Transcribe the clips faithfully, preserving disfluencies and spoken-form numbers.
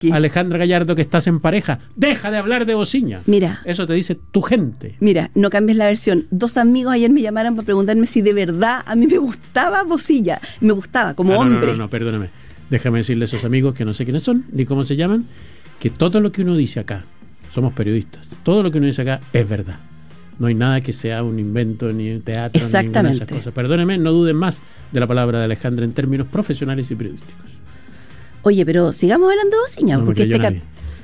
¿Qué? Alejandra Gallardo, que estás en pareja. Deja de hablar de Bociña. Mira. Eso te dice tu gente. Mira, no cambies la versión. Dos amigos ayer me llamaron para preguntarme si de verdad a mí me gustaba Bociña. Me gustaba, como ah, no, hombre. No, no, no, perdóname. Déjame decirle a esos amigos que no sé quiénes son, ni cómo se llaman, que todo lo que uno dice acá, somos periodistas, todo lo que uno dice acá es verdad. No hay nada que sea un invento, ni un teatro, ni ninguna de esas cosas. Perdónenme, no duden más de la palabra de Alejandra en términos profesionales y periodísticos. Oye, pero sigamos hablando de Bociña, no porque este, cap-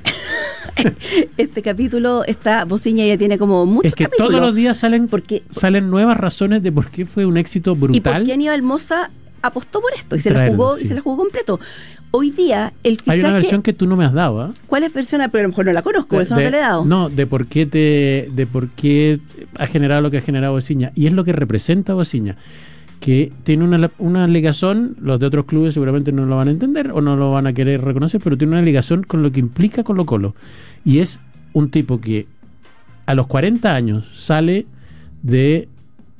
este capítulo está, Bociña ya tiene como muchos Es que capítulos. todos los días salen, porque, salen nuevas razones de por qué fue un éxito brutal. Y por qué Aníbal Mosa apostó por esto y se Traerlo, la jugó sí. y se la jugó completo. Hoy día el fichaje... Hay una versión que tú no me has dado, ¿eh? ¿Cuál es versión? Pero a lo mejor no la conozco, por eso no te la he dado. No, de por qué te, de por qué ha generado lo que ha generado Bociña. Y es lo que representa Bociña, que tiene una, una ligazón, los de otros clubes seguramente no lo van a entender o no lo van a querer reconocer, pero tiene una ligazón con lo que implica Colo-Colo. Y es un tipo que a los cuarenta años sale de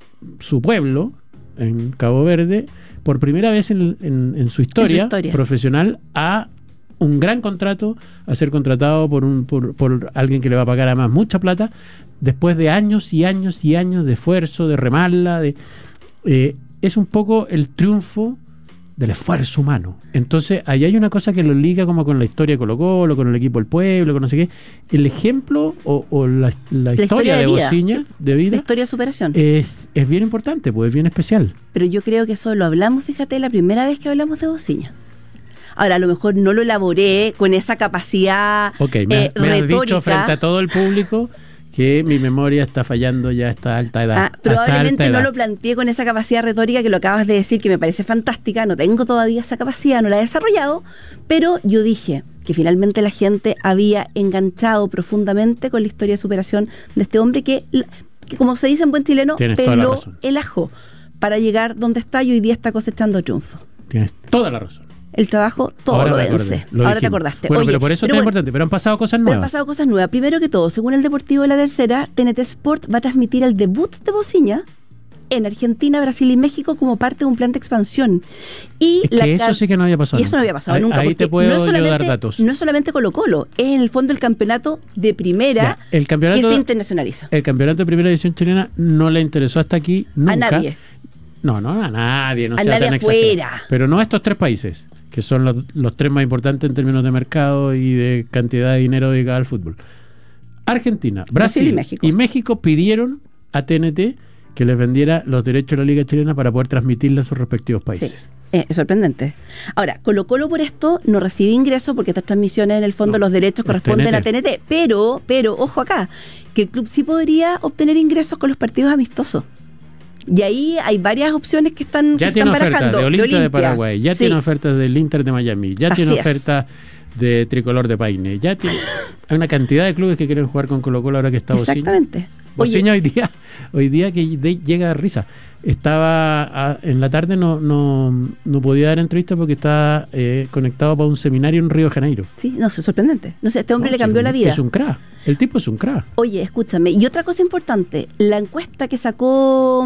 su pueblo, en Cabo Verde, por primera vez en, en, en, su historia, en su historia profesional, a un gran contrato, a ser contratado por, un, por, por alguien que le va a pagar además mucha plata, después de años y años y años de esfuerzo, de remarla, de... Eh, es un poco el triunfo del esfuerzo humano. Entonces, ahí hay una cosa que lo liga como con la historia de Colo-Colo, con el equipo del pueblo, con no sé qué. El ejemplo o, o la, la, la historia, historia de, de Bociña, sí, de vida, la historia de superación, es, es bien importante, pues es bien especial. Pero yo creo que eso lo hablamos, fíjate, la primera vez que hablamos de Bociña. Ahora, a lo mejor no lo elaboré con esa capacidad okay, me, eh, me has retórica. dicho frente a todo el público que mi memoria está fallando ya a esta alta edad. Ah, probablemente alta no edad. lo planteé con esa capacidad retórica que lo acabas de decir, que me parece fantástica. No tengo todavía esa capacidad, no la he desarrollado, pero yo dije que finalmente la gente había enganchado profundamente con la historia de superación de este hombre que, que como se dice en buen chileno, Tienes peló el ajo para llegar donde está y hoy día está cosechando triunfo. Tienes toda la razón. El trabajo todo Ahora lo vence. Ahora dijimos. Te acordaste. Bueno, Oye, pero por eso es tan importante. Pero han pasado cosas nuevas. Pero han pasado cosas nuevas. Primero que todo, según el Deportivo de la Tercera, T N T Sport va a transmitir el debut de Bociña en Argentina, Brasil y México como parte de un plan de expansión. Y es que la eso car- sí que no había pasado. Y eso no había pasado ahí, nunca. Ahí te puedo no yo dar datos. No es solamente Colo-Colo, es en el fondo el campeonato de primera ya, el campeonato, que se internacionaliza. El campeonato de primera división chilena no le interesó hasta aquí nunca. A nadie. No, no, a nadie. No a sea nadie tan afuera. Exagerado. Pero no a estos tres países, que son los, los tres más importantes en términos de mercado y de cantidad de dinero dedicado al fútbol. Argentina, Brasil, Brasil y, México. y México pidieron a T N T que les vendiera los derechos de la Liga Chilena para poder transmitirla a sus respectivos países. Sí. Eh, es sorprendente. Ahora, Colo-Colo por esto no recibe ingresos porque estas transmisiones en el fondo no, los derechos corresponden a T N T, pero, pero, ojo acá, que el club sí podría obtener ingresos con los partidos amistosos. Y ahí hay varias opciones que están, ya que tiene están barajando. De Olimpia de, de Olimpia, Paraguay, ya sí. tiene ofertas del Inter de Miami, ya Así tiene es. ofertas de Tricolor de Paine, ya tiene hay una cantidad de clubes que quieren jugar con Colo-Colo ahora que está Bociña. Exactamente. Bociña hoy día, hoy día que de, llega a risa. Estaba a, en la tarde no, no, no podía dar entrevista porque estaba eh, conectado para un seminario en Río de Janeiro. Sí, no sé, sorprendente. No sé, este hombre no, le cambió es un, la vida. Es un crack. El tipo es un crack. Oye, escúchame. Y otra cosa importante, la encuesta que sacó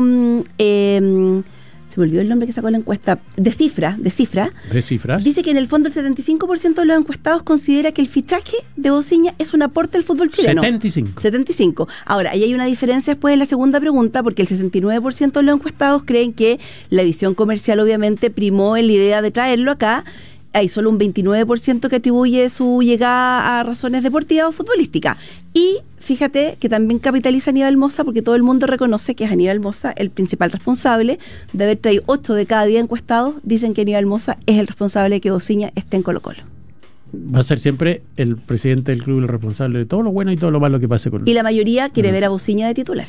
eh, se me olvidó el nombre que sacó la encuesta, de cifra, de cifra. ¿De cifras? Dice que en el fondo el setenta y cinco por ciento de los encuestados considera que el fichaje de Bociña es un aporte al fútbol chileno. setenta y cinco. setenta y cinco. Ahora, ahí hay una diferencia después en la segunda pregunta, porque el sesenta y nueve por ciento de los encuestados creen que la visión comercial obviamente primó en la idea de traerlo acá. Hay solo un veintinueve por ciento que atribuye su llegada a razones deportivas o futbolísticas. Y fíjate que también capitaliza Aníbal Mosa, porque todo el mundo reconoce que es Aníbal Mosa el principal responsable de haber traído ocho de cada diez encuestados. Dicen que Aníbal Mosa es el responsable de que Bociña esté en Colo-Colo. Va a ser siempre el presidente del club el responsable de todo lo bueno y todo lo malo que pase con él. Y la mayoría quiere uh-huh. ver a Bociña de titular.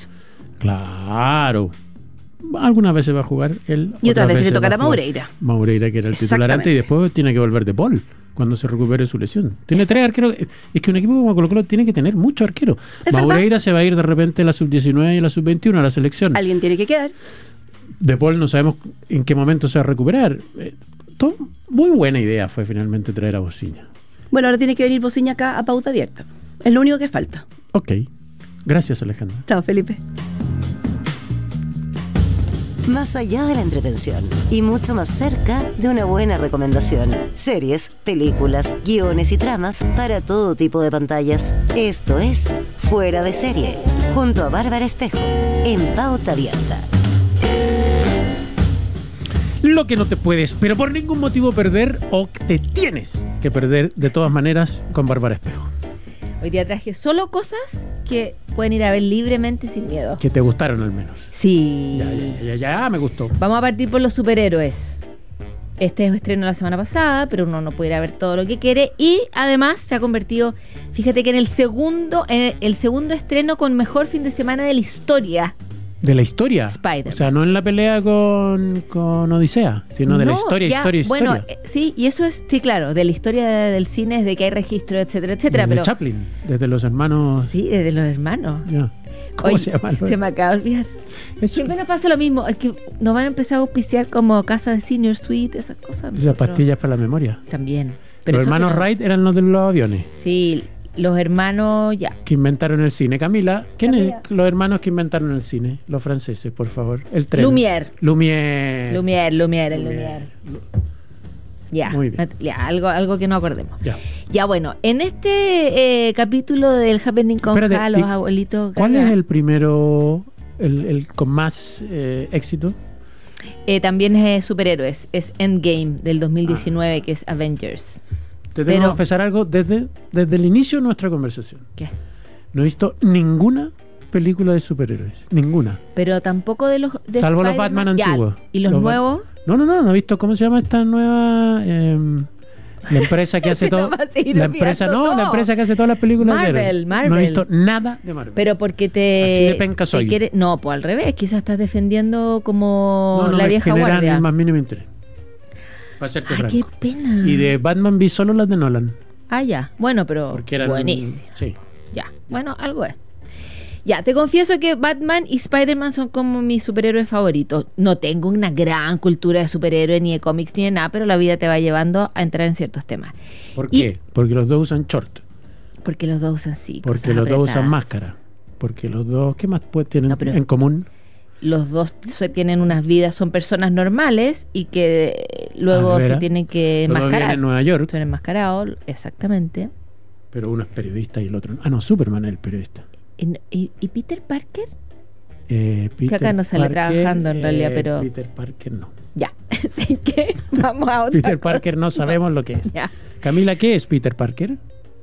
Claro. Algunas veces va a jugar él. Y otras, otras veces le tocará a Maureira. Maureira, que era el titular antes, y después tiene que volver de Paul cuando se recupere su lesión. Tiene tres arqueros. Es que un equipo como Colo-Colo tiene que tener muchos arqueros. Maureira verdad. Se va a ir de repente a la sub diecinueve y a la sub veintiuno a la selección. Alguien tiene que quedar. De Paul no sabemos en qué momento se va a recuperar. Eh, todo, muy buena idea fue finalmente traer a Bociña. Bueno, ahora tiene que venir Bociña acá a pauta abierta. Es lo único que falta. Ok. Gracias, Alejandra. Chao, Felipe. más allá de la entretención y mucho más cerca de una buena recomendación. Series, películas, guiones y tramas para todo tipo de pantallas. Esto es Fuera de Serie, junto a Bárbara Espejo, en Pauta Abierta. Lo que no te puedes, pero por ningún motivo perder, o te tienes que perder de todas maneras, con Bárbara Espejo. Hoy día traje solo cosas que pueden ir a ver libremente sin miedo. Que te gustaron al menos. Sí. Ya, ya, ya, ya, me gustó. Vamos a partir por los superhéroes. Este es un estreno la semana pasada, pero uno no puede ir a ver todo lo que quiere. Y además se ha convertido, fíjate que en el segundo, en el segundo estreno con mejor fin de semana de la historia. ¿De la historia? Spider-Man. O sea, no en la pelea con, con Odisea, sino de No, la historia, ya, historia, historia. Bueno, eh, sí, y eso es, sí, claro, de la historia del cine es de que hay registro, etcétera, etcétera. Desde pero Chaplin, desde los hermanos... Sí, desde los hermanos. Ya. ¿Cómo Oye, se llama? Se me acaba de olvidar. Eso. Siempre nos pasa lo mismo, es que nos van a empezar a auspiciar como casa de senior suite, esas cosas. Esas Nosotros pastillas para la memoria. también. Pero Los eso hermanos sí no- Wright eran los de los aviones Sí, los hermanos, ya. que inventaron el cine. Camila, ¿quiénes Camila. los hermanos que inventaron el cine? Los franceses, por favor. El tren. Lumière. Lumière. Lumière, Lumière, el Lumière. Lumière. Ya, Muy bien. ya algo, algo que no acordemos. Ya. Ya, bueno, en este eh, capítulo del Happening con Espérate, Ja, los ¿y abuelitos ¿Cuál Gaga, es el primero, el, el con más eh, éxito? eh, también es superhéroes, es Endgame del dos mil diecinueve, Ah. que es Avengers. Te tengo que Pero- confesar algo desde, desde el inicio de nuestra conversación. ¿Qué? No he visto ninguna película de superhéroes. Ninguna. Pero tampoco de los de Salvo los Spider-Man. Batman Ya, antiguos. ¿y los, Los Bat- nuevos? No, no, no, no he visto cómo se llama esta nueva eh, la empresa que hace Se todo. nos va a seguir La empresa, olvidando no, todo. la empresa que hace todas las películas de Marvel, héroes. Marvel. No he visto nada de Marvel. Pero porque te... Así de penca te soy. quiere- no, pues al revés, quizás estás defendiendo como no, no la me vieja genera ni guardia. el más mínimo interés. Para serte Ay, franco. qué pena. Y de Batman vi solo las de Nolan. Ah, ya. Bueno, pero Porque eran. buenísimo. Sí. Ya. Bueno, algo es. Ya, te confieso que Batman y Spider-Man son como mis superhéroes favoritos. No tengo una gran cultura de superhéroes, ni de cómics, ni de nada, pero la vida te va llevando a entrar en ciertos temas. ¿Por Y- qué? Porque los dos usan short. Porque los dos usan sí. Porque cosas los dos usan apretadas. máscara. Porque los dos, ¿qué más pues, tienen No, pero- en común? Los dos se tienen unas vidas, son personas normales y que luego Ah, ¿de se veras? tienen que Los dos viven enmascarar. en Nueva York, Son enmascarados, exactamente. pero uno es periodista y el otro no. Ah, no, Superman es el periodista. ¿Y, y- y Peter Parker? Eh, Peter acá no sale trabajando en realidad, eh, pero- Peter Parker no. Ya. Así que vamos a otra Peter cosa. Parker no sabemos lo que es. Ya. Camila, ¿qué es Peter Parker?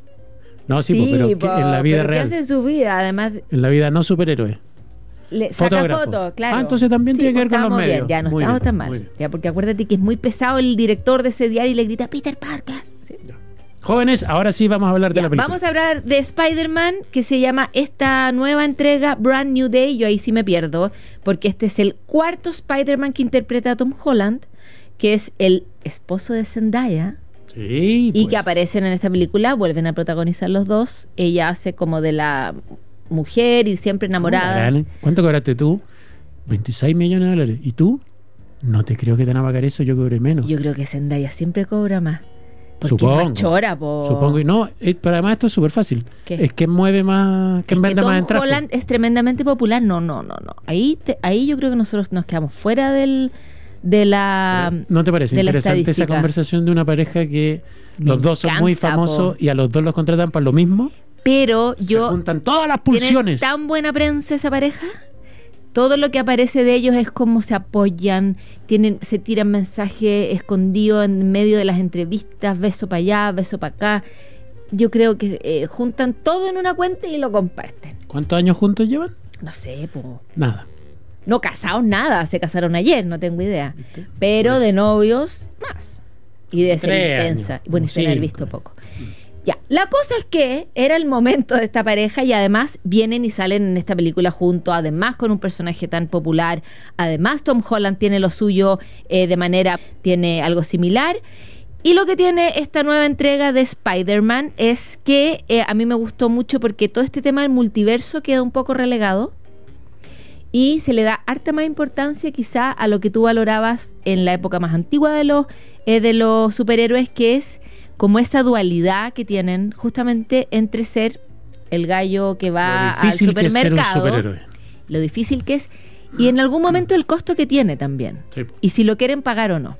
No, sí, po, pero ¿qué- po, en la vida pero real. ¿qué hace en su vida? Además, En la vida no superhéroe. le saca Fotógrafo. fotos, claro. Ah, entonces también tiene que ver pues con los estamos bien, medios. ya, no Muy estamos bien, tan muy mal. bien. Ya, porque acuérdate que es muy pesado el director de ese diario y le grita Peter Parker. Sí. Jóvenes, ahora sí vamos a hablar de Ya, la película. vamos a hablar de Spider-Man, que se llama esta nueva entrega Brand New Day. Yo ahí sí me pierdo, porque este es el cuarto Spider-Man que interpreta a Tom Holland, que es el esposo de Zendaya, Sí, y pues. que aparecen en esta película, vuelven a protagonizar los dos. Ella hace como de la mujer y siempre enamorada. Cobrarán, ¿eh? ¿Cuánto cobraste tú? veintiséis millones de dólares. ¿Y tú? No te creo que te van a pagar eso, yo cobré menos. Yo creo que Zendaya siempre cobra más. Porque Supongo. es más chora, po. Supongo que no, eh, pero además esto es súper fácil. ¿Qué? Es que mueve más, que Es vende que más Tom entradas. Holland es tremendamente popular. No, no, no, no. Ahí, te- ahí yo creo que nosotros nos quedamos fuera del de la. ¿No te parece de la interesante esa estadística. conversación de una pareja que Me los dos son muy encanta, famosos po. y a los dos los contratan para lo mismo? Pero Se yo. juntan todas las ¿Tienen pulsiones. tan buena prensa esa pareja? Todo lo que aparece de ellos es cómo se apoyan, tienen, se tiran mensajes escondidos en medio de las entrevistas, beso para allá, beso para acá. Yo creo que eh, juntan todo en una cuenta y lo comparten. ¿Cuántos años juntos llevan? No sé, po. Nada. No casados nada, se casaron ayer, no tengo idea. ¿Viste? Pero de novios, más. Y de ser Tres intensa. años, Bueno, y como sin haber cinco. visto poco. Ya, la cosa es que era el momento de esta pareja y además vienen y salen en esta película juntos, además con un personaje tan popular, además Tom Holland tiene lo suyo eh, de manera, tiene algo similar. Y lo que tiene esta nueva entrega de Spider-Man es que eh, a mí me gustó mucho porque todo este tema del multiverso queda un poco relegado y se le da harta más importancia quizá a lo que tú valorabas en la época más antigua de los, eh, de los superhéroes, que es como esa dualidad que tienen justamente entre ser el gallo que va Lo al difícil que es ser un supermercado, superhéroe. lo difícil que es, y en algún momento el costo que tiene también. Sí. Y si lo quieren pagar o no.